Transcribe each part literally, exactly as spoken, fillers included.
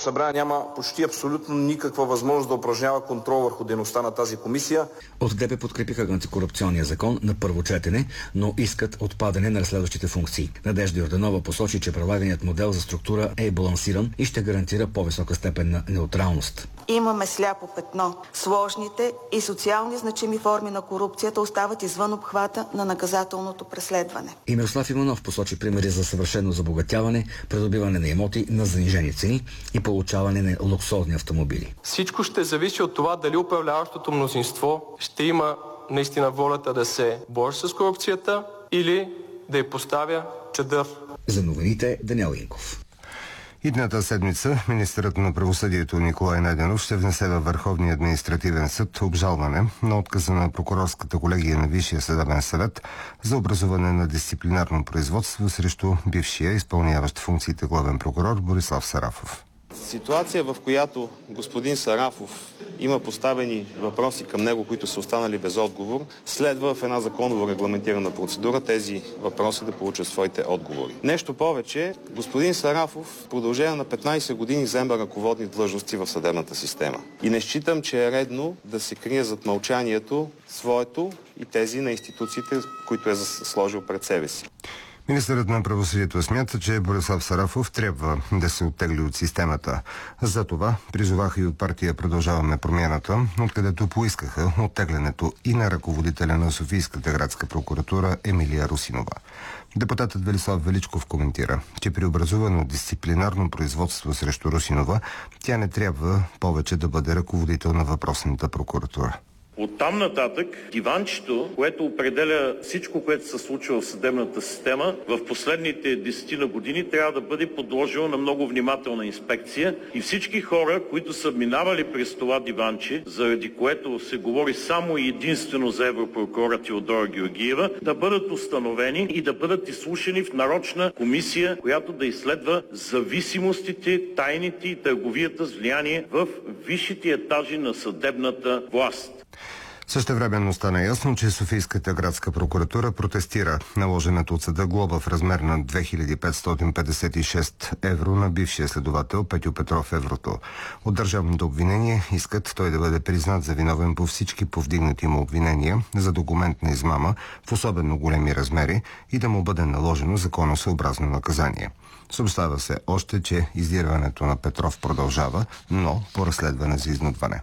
събрание няма почти абсолютно никаква възможност да упражнява контрол върху дейността на тази комисия. От ДП подкрепиха антикорупционния закон на първо четене, но искат отпадане на разследващите функции. Надежда Йорданова посочи, че предлаганият модел за структура е балансиран и ще гарантира по-висока степен на неутралност. Имаме сляпо петно. Сложните и социални значими форми на корупцията остават извън обхвата на наказателното преследване. И Мирослав Иванов посочи примери за съвършено забогатяване, придобиване на имоти на занижени цени и получаване на луксозни автомобили. Всичко ще зависи от това дали управляващото мнозинство ще има наистина волята да се бори с корупцията или да й поставя чадър. За новините Даниел Инков. Идната седмица министърът на правосъдието Николай Найденов ще внесе във Върховния административен съд обжалване на отказа на прокурорската колегия на Висшия съдебен съвет за образуване на дисциплинарно производство срещу бившия изпълняващ функциите главен прокурор Борислав Сарафов. Ситуация, в която господин Сарафов има поставени въпроси към него, които са останали без отговор, следва в една законово регламентирана процедура тези въпроси да получат своите отговори. Нещо повече, господин Сарафов в продължение на петнайсет години заема ръководни длъжности в съдебната система. И не считам, че е редно да се крие зад мълчанието своето и тези на институциите, които е сложил пред себе си. Министърът на правосъдието смята, че Борислав Сарафов трябва да се оттегли от системата. За това призоваха и от партия Продължаваме промяната, откъдето поискаха оттеглянето и на ръководителя на Софийската градска прокуратура Емилия Русинова. Депутатът Велислав Величков коментира, че при образувано дисциплинарно производство срещу Русинова, тя не трябва повече да бъде ръководител на въпросната прокуратура. Оттам нататък диванчето, което определя всичко, което се случва в съдебната система, в последните десетина години трябва да бъде подложено на много внимателна инспекция и всички хора, които са минавали през това диванче, заради което се говори само и единствено за европрокурора Теодора Георгиева, да бъдат установени и да бъдат изслушани в нарочна комисия, която да изследва зависимостите, тайните и търговията с влияние в висшите етажи на съдебната власт. Същевременно стана ясно, че Софийската градска прокуратура протестира наложената от съда глоба в размер на две хиляди петстотин петдесет и шест евро на бившия следовател Петю Петров Еврото. От държавното обвинение искат той да бъде признат за виновен по всички повдигнати му обвинения за документна измама в особено големи размери и да му бъде наложено законосъобразно наказание. Съобщава се още, че издирването на Петров продължава, но по разследване за изнудване.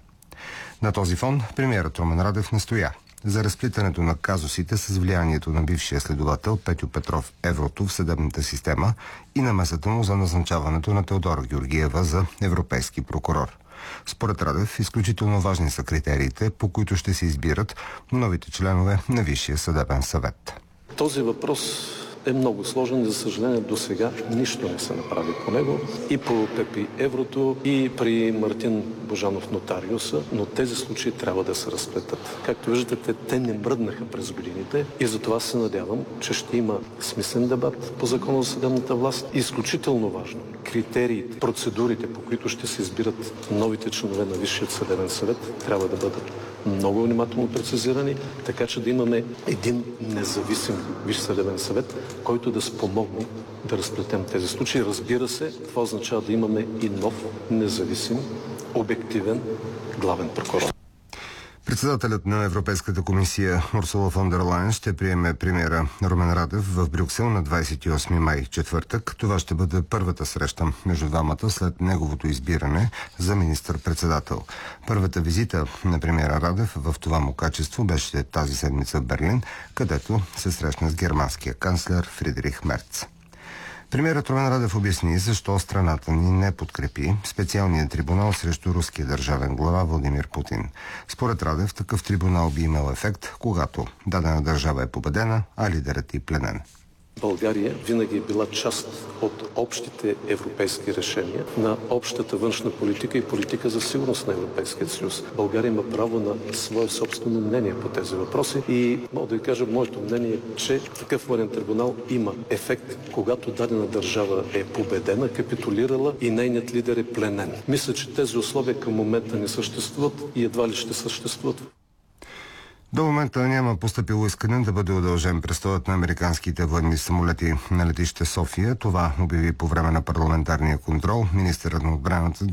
На този фон премиерът Румен Радев настоя за разплитането на казусите с влиянието на бившия следовател Петю Петров Еврото в съдебната система и намесата му за назначаването на Теодора Георгиева за европейски прокурор. Според Радев, изключително важни са критериите, по които ще се избират новите членове на Висшия съдебен съвет. Този въпрос е много сложен. За съжаление, до сега нищо не се направи по него. И по Пепи Еврото, и при Мартин Божанов нотариуса, но тези случаи трябва да се разплетат. Както виждате, те не мръднаха през годините и затова се надявам, че ще има смислен дебат по закона за съдебната власт. Изключително важно, критериите, процедурите, по които ще се избират новите членове на Висшия съдебен съвет, трябва да бъдат много внимателно прецизирани, така че да имаме един независим Висш съдебен съвет, който да спомогне да разплетем тези случаи. Разбира се, това означава да имаме и нов, независим, обективен главен прокурор. Председателят на Европейската комисия Урсула фон дер Лайен ще приеме премиера Румен Радев в Брюксел на двадесет и осми май, четвъртък. Това ще бъде първата среща между двамата след неговото избиране за министър-председател. Първата визита на премиера Радев в това му качество беше тази седмица в Берлин, където се срещна с германския канцлер Фридрих Мерц. Премиерът Румен Радев обясни защо страната ни не подкрепи специалния трибунал срещу руския държавен глава Владимир Путин. Според Радев, такъв трибунал би имал ефект, когато дадена държава е победена, а лидерът и пленен. България винаги е била част от общите европейски решения на общата външна политика и политика за сигурност на Европейския съюз. България има право на свое собствено мнение по тези въпроси и мога да ви кажа, моето мнение е, че такъв военен трибунал има ефект, когато дадена държава е победена, капитулирала и нейният лидер е пленен. Мисля, че тези условия към момента не съществуват и едва ли ще съществуват. До момента няма постъпило искане да бъде удължен престоят на американските военни самолети на летище София. Това обяви по време на парламентарния контрол министърът на отбраната